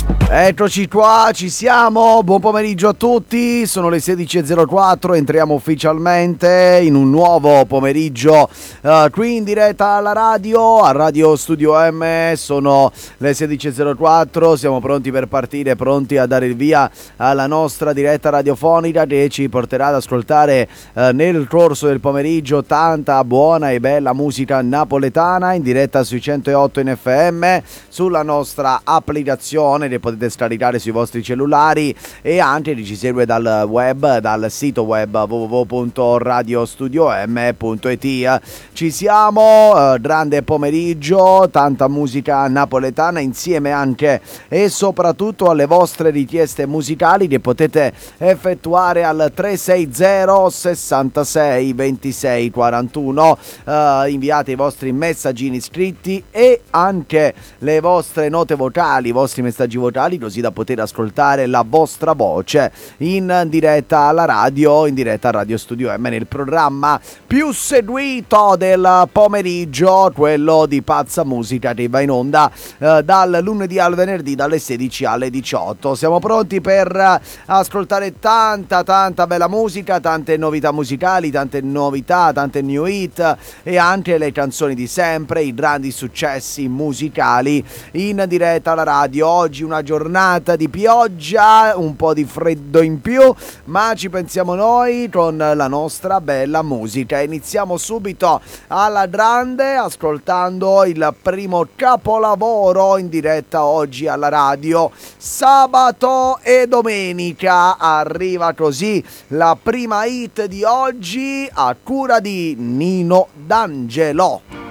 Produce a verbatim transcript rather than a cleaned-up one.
Eccoci qua, ci siamo, buon pomeriggio a tutti, sono le sedici e zero quattro, entriamo ufficialmente in un nuovo pomeriggio uh, qui in diretta alla radio, a Radio Studio M, sono le sedici e zero quattro, siamo pronti per partire, pronti a dare il via alla nostra diretta radiofonica che ci porterà ad ascoltare uh, nel corso del pomeriggio tanta buona e bella musica napoletana in diretta sui centootto in F M, sulla nostra applicazione che potete scaricare sui vostri cellulari e anche chi ci segue dal web, dal sito web w w w punto radio studio m punto i t. Ci siamo, eh, grande pomeriggio, tanta musica napoletana insieme anche e soprattutto alle vostre richieste musicali che potete effettuare al tre sei zero sessantasei ventisei quarantuno. Eh, inviate i vostri messaggini scritti e anche le vostre note vocali, i vostri messaggi vocali, così da poter ascoltare la vostra voce in diretta alla radio, in diretta a Radio Studio M, nel programma più seguito del pomeriggio, quello di Pazza Musica, che va in onda eh, dal lunedì al venerdì dalle sedici alle diciotto. Siamo pronti per ascoltare tanta tanta bella musica, tante novità musicali, tante novità, tante new hit e anche le canzoni di sempre, i grandi successi musicali in diretta alla radio. Oggi una giornata di pioggia, un po' di freddo in più, ma ci pensiamo noi con la nostra bella musica. Iniziamo subito alla grande ascoltando il primo capolavoro in diretta oggi alla radio. Sabato e domenica arriva così la prima hit di oggi a cura di Nino D'Angelo.